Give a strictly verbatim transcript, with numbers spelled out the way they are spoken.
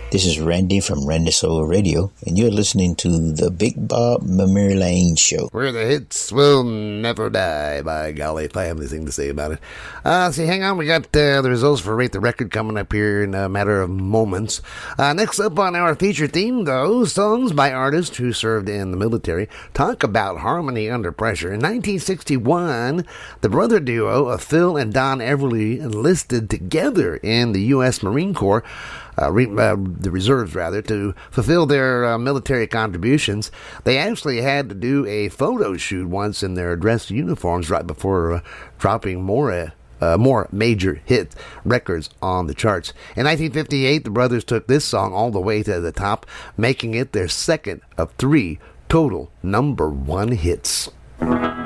This is Randy from Randy Soul Radio, and you're listening to the Big Bob Memory Lane Show. Where the hits will never die, by golly, if I have anything to say about it. Uh, see, hang on, we got uh, the results for Rate the Record coming up here in a matter of moments. Uh, next up on our feature theme, though, songs by artists who served in the military. Talk about harmony under pressure. In nineteen sixty-one, the brother duo of Phil and Don Everly enlisted together in the U S Marine Corps. Uh, re, uh, the reserves, rather, to fulfill their uh, military contributions. They actually had to do a photo shoot once in their dress uniforms right before uh, dropping more uh, uh, more major hit records on the charts. In nineteen fifty-eight, the brothers took this song all the way to the top, making it their second of three total number one hits. Thank